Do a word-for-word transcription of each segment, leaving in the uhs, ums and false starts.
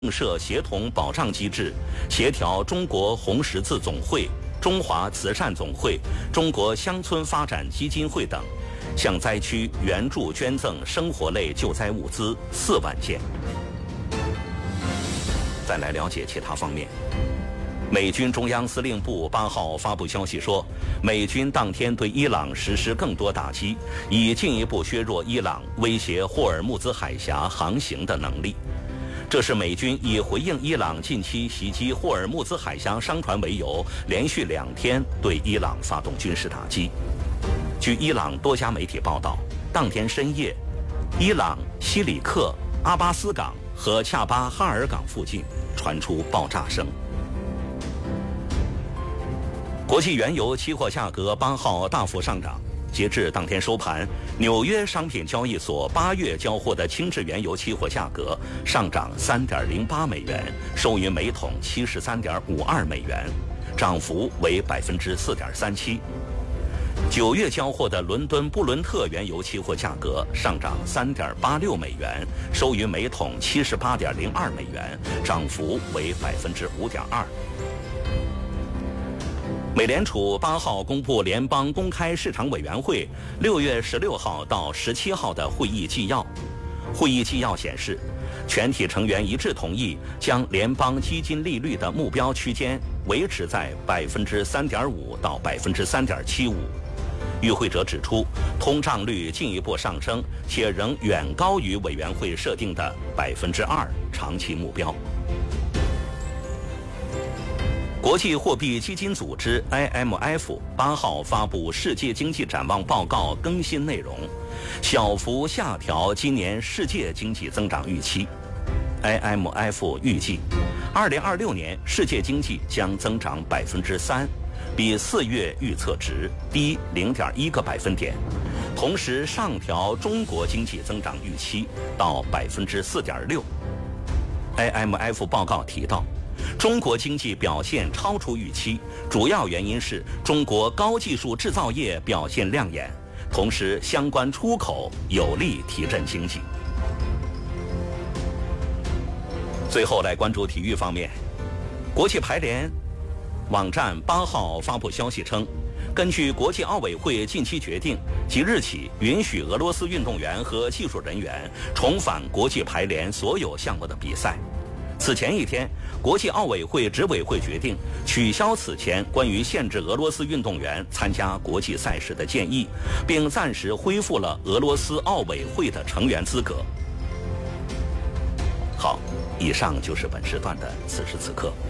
设协同保障机制，协调中国红十字总会、中华慈善总会、中国乡村发展基金会等，向灾区援助捐赠生活类救灾物资四万件。再来了解其他方面。美军中央司令部八号发布消息说，美军当天对伊朗实施更多打击，以进一步削弱伊朗威胁霍尔木兹海峡航行的能力。这是美军以回应伊朗近期袭击霍尔木兹海峡商船为由，连续两天对伊朗发动军事打击。据伊朗多家媒体报道，当天深夜，伊朗西里克、阿巴斯港和恰巴哈尔港附近传出爆炸声。国际原油期货价格八号大幅上涨，截至当天收盘，纽约商品交易所八月交货的轻质原油期货价格上涨三点零八美元，收于每桶七十三点五二美元，涨幅为百分之四点三七。九月交货的伦敦布伦特原油期货价格上涨三点八六美元，收于每桶七十八点零二美元，涨幅为百分之五点二。美联储八号公布联邦公开市场委员会六月十六号到十七号的会议纪要。会议纪要显示，全体成员一致同意将联邦基金利率的目标区间维持在百分之三点五到百分之三点七五。与会者指出，通胀率进一步上升，且仍远高于委员会设定的百分之二长期目标。国际货币基金组织 I M F 八号发布世界经济展望报告更新内容，小幅下调今年世界经济增长预期。I M F 预计，二零二六年世界经济将增长百分之三，比四月预测值低零点一个百分点，同时上调中国经济增长预期到百分之四点六。I M F 报告提到，中国经济表现超出预期，主要原因是中国高技术制造业表现亮眼，同时相关出口有力提振经济。最后来关注体育方面，国际排联网站八号发布消息称，根据国际奥委会近期决定，即日起允许俄罗斯运动员和技术人员重返国际排联所有项目的比赛。此前一天，国际奥委会执委会决定取消此前关于限制俄罗斯运动员参加国际赛事的建议，并暂时恢复了俄罗斯奥委会的成员资格。好，以上就是本时段的此时此刻。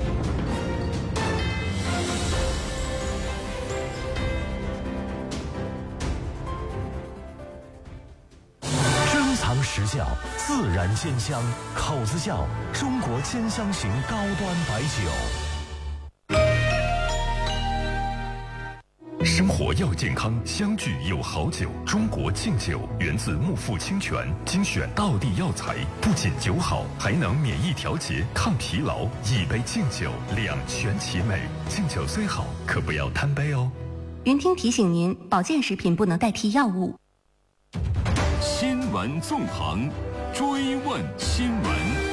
时效，自然鲜香，口子窖中国鲜香型高端白酒。生活要健康，相聚有好酒。中国敬酒源自木富清泉，精选道地药材，不仅酒好，还能免疫调节、抗疲劳。一杯敬酒，两全其美。敬酒虽好，可不要贪杯哦。 云听提醒您，保健食品不能代替药物。 新闻纵横，追问新闻。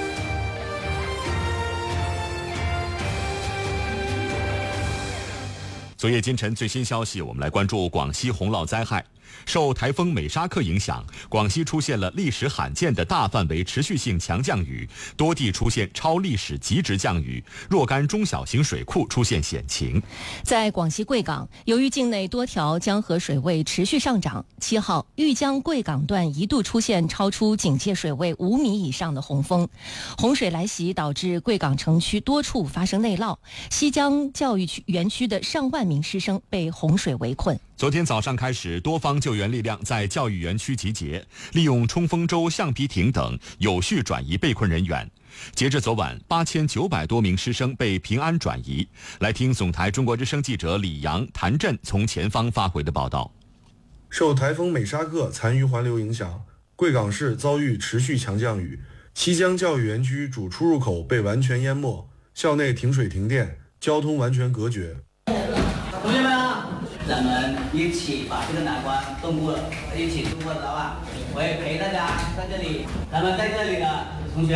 昨夜今晨最新消息，我们来关注广西洪涝灾害。受台风美沙克影响，广西出现了历史罕见的大范围持续性强降雨，多地出现超历史极值降雨，若干中小型水库出现险情。 在广西贵港，由于境内多条江河水位持续上涨，七号豫江贵港段一度出现超出警戒水位五米以上的洪峰，洪水来袭导致贵港城区多处发生内涝，西江教育区园区的上万名师生被洪水围困。 昨天早上开始，多方救援力量在教育园区集结，利用冲锋舟、橡皮艇等有序转移被困人员。截至昨晚，八千九百多名师生被平安转移。来听总台中国之声记者李阳、谭震从前方发回的报道。 受台风美沙克残余环流影响，贵港市遭遇持续强降雨，西江教育园区主出入口被完全淹没，校内停水停电，交通完全隔绝。 同学们啊，咱们一起把这个难关度过，一起度过，知道吧？我也陪大家在这里，咱们在这里的同学啊，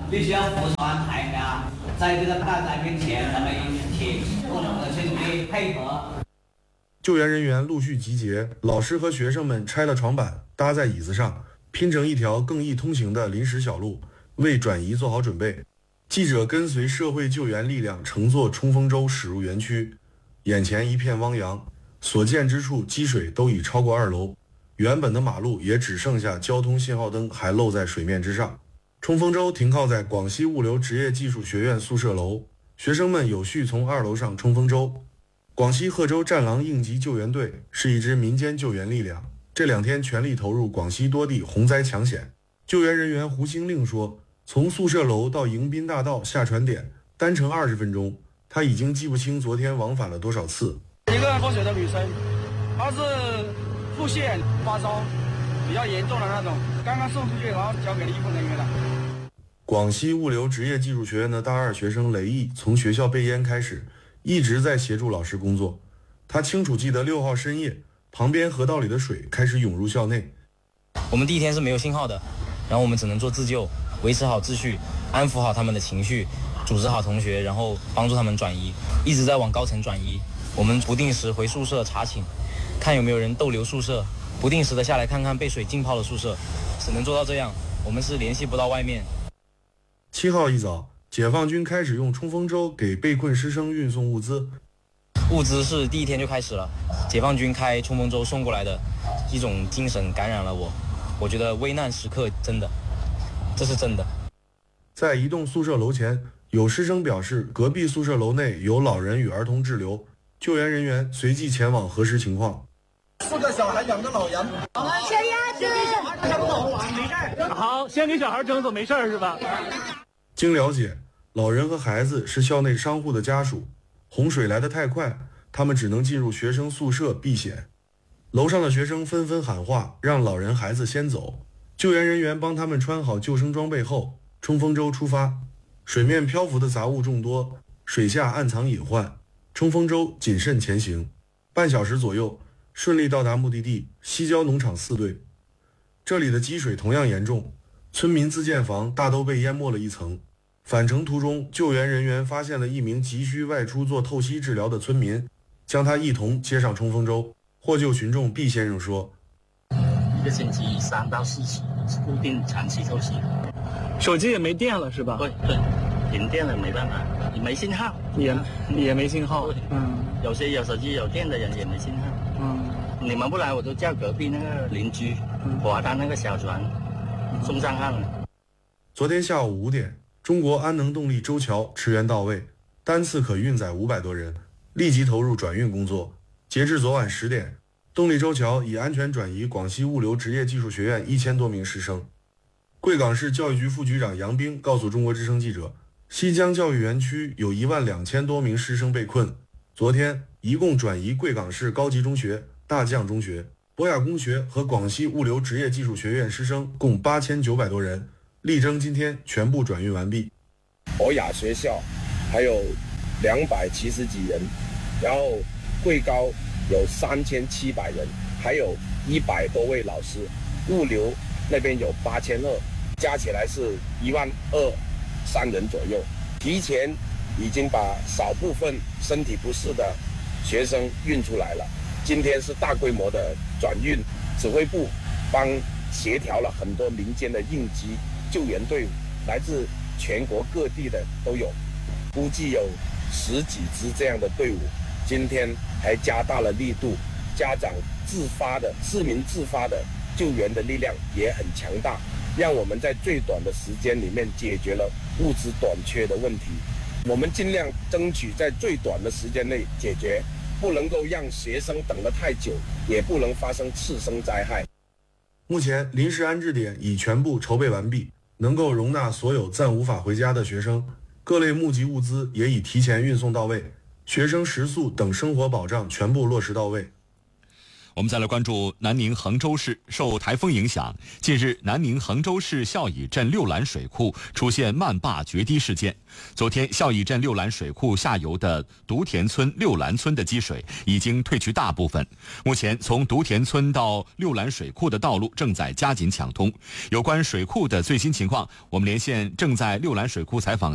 必须要服从台家，在这个大灾面前，咱们一起共同的去努力配合。 救援人员陆续集结，老师和学生们拆了床板，搭在椅子上，拼成一条更易通行的临时小路，为转移做好准备。记者跟随社会救援力量乘坐冲锋舟驶入园区，眼前一片汪洋，所见之处积水都已超过二楼，原本的马路也只剩下交通信号灯还露在水面之上。冲锋舟停靠在广西物流职业技术学院宿舍楼，学生们有序从二楼上冲锋舟。广西贺州战狼应急救援队是一支民间救援力量，这两天全力投入广西多地洪灾抢险。救援人员胡兴令说，从宿舍楼到迎宾大道下船点单程二十分钟，他已经记不清昨天往返了多少次。 一个喝水的女生，她是腹泻发烧比较严重的那种，刚刚送出去，然后交给了医护人员了。 广西物流职业技术学院的大二学生雷毅从学校备烟开始，一直在协助老师工作。他清楚记得六号深夜，旁边河道里的水开始涌入校内。 我们第一天是没有信号的，然后我们只能做自救，维持好秩序，安抚好他们的情绪，组织好同学，然后帮助他们转移，一直在往高层转移。我们不定时回宿舍查寝，看有没有人逗留宿舍，不定时的下来看看被水浸泡的宿舍，只能做到这样。我们是联系不到外面。 七号一早，解放军开始用冲锋舟给被困师生运送物资。 物资是第一天就开始了，解放军开冲锋舟送过来的，一种精神感染了我。我觉得危难时刻真的，这是真的。 在一栋宿舍楼前，有师生表示隔壁宿舍楼内有老人与儿童滞留，救援人员随即前往核实情况。 四个小孩，两个老人。 小鸭子， 没事。好，先给小孩整走，没事是吧？ 经了解，老人和孩子是校内商户的家属，洪水来得太快，他们只能进入学生宿舍避险。楼上的学生纷纷喊话，让老人孩子先走。救援人员帮他们穿好救生装备后，冲锋舟出发。水面漂浮的杂物众多，水下暗藏隐患，冲锋舟谨慎前行。半小时左右，顺利到达目的地西郊农场四队。这里的积水同样严重，村民自建房大都被淹没了一层。返程途中，救援人员发现了一名急需外出做透析治疗的村民，将他一同接上冲锋舟。获救群众毕先生说：“ 一个星期三到四次是固定长期透析， 手机也没电了是吧？ 对对，停电了没办法，也没信号， 也也没信号。 嗯，有些有手机有电的人也没信号。嗯，你们不来，我就叫隔壁那个邻居划他那个小船送上岸了。” 昨天下午五点，中国安能动力舟桥驰援到位，单次可运载五百多人，立即投入转运工作。截至昨晚十点，动力舟桥已安全转移广西物流职业技术学院一千多名师生。贵港市教育局副局长杨兵告诉中国之声记者，西江教育园区有一万两千多名师生被困，昨天一共转移贵港市高级中学、大将中学、博雅公学和广西物流职业技术学院师生共八千九百多人，力争今天全部转运完毕。 博雅学校还有两百七十几人，然后贵高有三千七百人，还有一百多位老师，物流那边有八千二，加起来是一万二三人左右。提前已经把少部分身体不适的学生运出来了。今天是大规模的转运，指挥部帮协调了很多民间的应急救援队伍，来自全国各地的都有，估计有十几支这样的队伍。今天还加大了力度，家长自发的、市民自发的救援的力量也很强大，让我们在最短的时间里面解决了物资短缺的问题。我们尽量争取在最短的时间内解决，不能够让学生等得太久，也不能发生次生灾害。 目前临时安置点已全部筹备完毕，能够容纳所有暂无法回家的学生，各类募集物资也已提前运送到位，学生食宿等生活保障全部落实到位。 我们再来关注南宁衡州市。受台风影响，近日南宁衡州市孝乙镇六栏水库出现漫坝决堤事件。昨天，孝乙镇六栏水库下游的独田村六栏村的积水已经退去大部分。目前，从独田村到六栏水库的道路正在加紧抢通。有关水库的最新情况，我们连线正在六栏水库采访